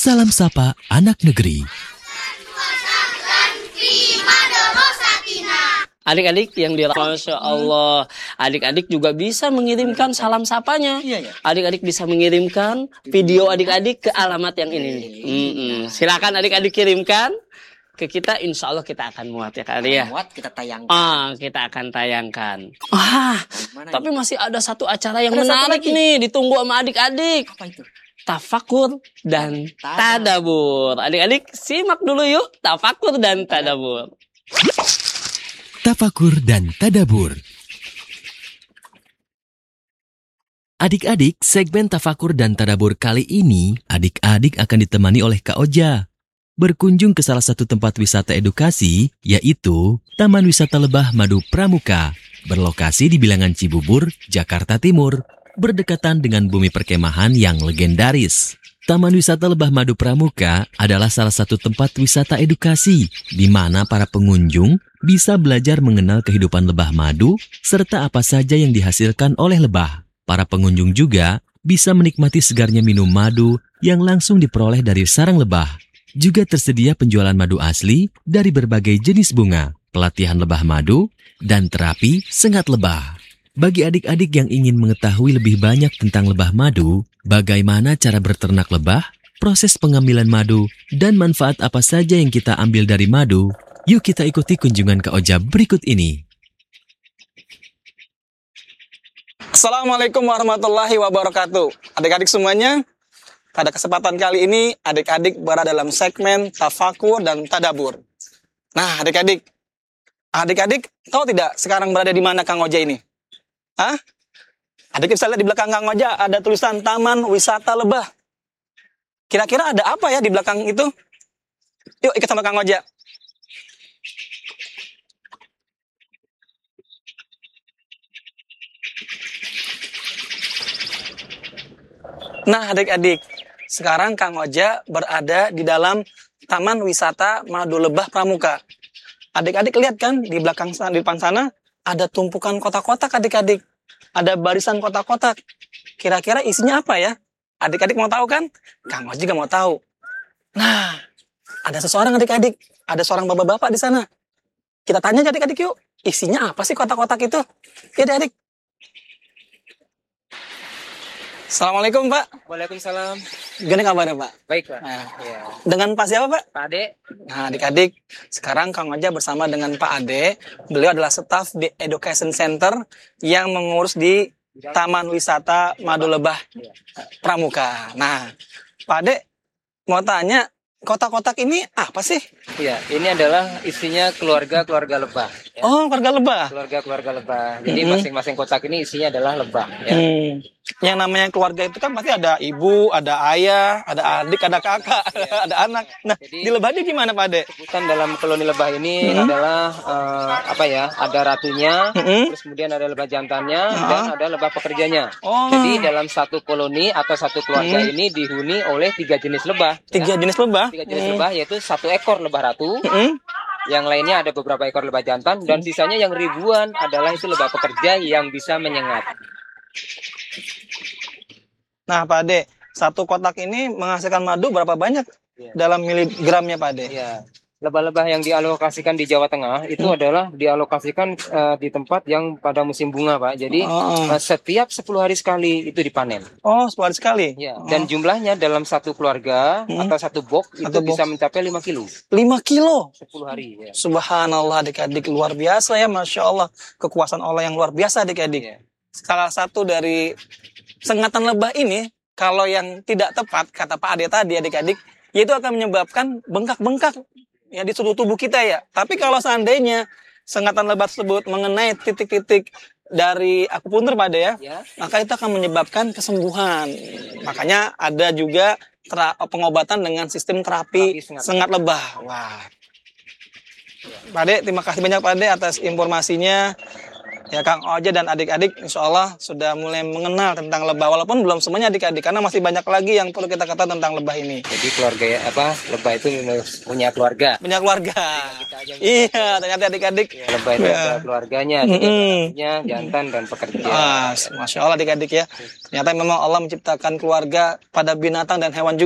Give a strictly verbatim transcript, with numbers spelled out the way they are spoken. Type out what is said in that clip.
Salam Sapa Anak Negeri. Adik-adik yang dirahmati Masya Allah, adik-adik juga bisa mengirimkan salam sapanya. Adik-adik bisa mengirimkan video adik-adik ke alamat yang ini. Mm-mm. Silakan adik-adik kirimkan ke kita, insya Allah kita akan muat ya kali ya. Muat kita tayangkan. Ah, kita akan tayangkan. Ah, tapi masih ada satu acara yang ada menarik nih, ditunggu sama adik-adik. Apa itu? Tafakur dan tadabur. Adik-adik simak dulu yuk, tafakur dan tadabur. Tafakur dan Tadabur. Adik-adik, segmen Tafakur dan Tadabur kali ini, adik-adik akan ditemani oleh Kak Oja. Berkunjung ke salah satu tempat wisata edukasi, yaitu Taman Wisata Lebah Madu Pramuka, berlokasi di Bilangan Cibubur, Jakarta Timur, berdekatan dengan bumi perkemahan yang legendaris. Taman Wisata Lebah Madu Pramuka adalah salah satu tempat wisata edukasi di mana para pengunjung bisa belajar mengenal kehidupan lebah madu serta apa saja yang dihasilkan oleh lebah. Para pengunjung juga bisa menikmati segarnya minum madu yang langsung diperoleh dari sarang lebah. Juga tersedia penjualan madu asli dari berbagai jenis bunga, pelatihan lebah madu, dan terapi sengat lebah. Bagi adik-adik yang ingin mengetahui lebih banyak tentang lebah madu, bagaimana cara berternak lebah, proses pengambilan madu, dan manfaat apa saja yang kita ambil dari madu, yuk kita ikuti kunjungan Kak Oja berikut ini. Assalamualaikum warahmatullahi wabarakatuh. Adik-adik semuanya, pada kesempatan kali ini, adik-adik berada dalam segmen Tafakur dan Tadabur. Nah, adik-adik, adik-adik tahu tidak sekarang berada di mana Kang Oja ini? Hah? Adik bisa lihat di belakang Kang Oja ada tulisan Taman Wisata Lebah. Kira-kira ada apa ya di belakang itu? Yuk ikut sama Kang Oja. Nah adik-adik, sekarang Kang Oja berada di dalam Taman Wisata Madu Lebah Pramuka. Adik-adik lihat kan di belakang di depan sana ada tumpukan kotak-kotak adik-adik. Ada barisan kotak-kotak. Kira-kira isinya apa ya? Adik-adik mau tahu kan? Kang Oja juga mau tahu. Nah, ada seseorang adik-adik. Ada seorang bapak-bapak di sana. Kita tanya adik-adik yuk. Isinya apa sih kotak-kotak itu? Ya adik-adik. Assalamualaikum Pak. Waalaikumsalam. Gimana kabarnya Pak? Baik Pak. Nah, Ya. dengan Pak siapa Pak? Pak Ade. Nah adik-adik, sekarang Kang Oja bersama dengan Pak Ade. Beliau adalah staf di Education Center yang mengurus di Taman Wisata Madu Lebah Pramuka. Nah, Pak Ade mau tanya, kotak-kotak ini apa sih? Iya, ini adalah isinya keluarga-keluarga lebah. Ya. Oh, keluarga lebah. Keluarga-keluarga lebah. Jadi Mm-hmm. masing-masing kotak ini isinya adalah lebah. Ya. Hmm. Yang namanya keluarga itu kan pasti ada ibu, ada ayah, ada adik, ada kakak, Ya. ada anak. Nah, Jadi, di lebahnya gimana Pak Ade? sebutan dalam koloni lebah ini Hmm. adalah eh, apa ya? Ada ratunya, Hmm. terus kemudian ada lebah jantannya, Ah. dan ada lebah pekerjanya. Oh. Jadi dalam satu koloni atau satu keluarga Hmm. ini dihuni oleh tiga jenis lebah. Tiga ya. jenis lebah. Tiga jenis Hmm. lebah yaitu satu ekor lebah ratu, Hmm. yang lainnya ada beberapa ekor lebah jantan, dan sisanya yang ribuan adalah itu lebah pekerja yang bisa menyengat. Nah, Pak Ade, satu kotak ini menghasilkan madu berapa banyak Ya. dalam miligramnya, Pak Ade? Ya, lebah-lebah yang dialokasikan di Jawa Tengah itu Hmm. adalah dialokasikan eh, di tempat yang pada musim bunga, Pak. Jadi Oh, eh, setiap sepuluh hari sekali itu dipanen. oh sepuluh hari sekali? Ya, Oh. dan jumlahnya dalam satu keluarga Hmm. atau satu box itu Satu box. bisa mencapai lima kilo lima kilo? sepuluh hari. Ya. Subhanallah adik-adik, luar biasa ya, Masya Allah. Kekuasaan Allah yang luar biasa adik-adik. Ya. Salah satu dari sengatan lebah ini, kalau yang tidak tepat, kata Pak Ade tadi adik-adik, yaitu akan menyebabkan bengkak-bengkak ya di seluruh tubuh kita ya. Tapi kalau seandainya sengatan lebah tersebut mengenai titik-titik dari akupuntur Pak Ade ya, Ya. maka itu akan menyebabkan kesembuhan. Makanya ada juga tera- pengobatan dengan sistem terapi Terapi sengat. sengat lebah. Wah. Pak Ade, terima kasih banyak Pak Ade atas informasinya. Ya Kang Oja dan adik-adik insya Allah sudah mulai mengenal tentang lebah. Walaupun belum semuanya adik-adik, karena masih banyak lagi yang perlu kita ketahui tentang lebah ini. Jadi keluarga ya, apa lebah itu punya keluarga. Punya keluarga. Kita aja yang Iya, ternyata adik-adik. Ya, lebah itu Ya. ada keluarganya, jadi Mm-mm. ratunya, jantan dan pekerja. Ah, Masya Allah adik-adik ya. Ternyata memang Allah menciptakan keluarga pada binatang dan hewan juga.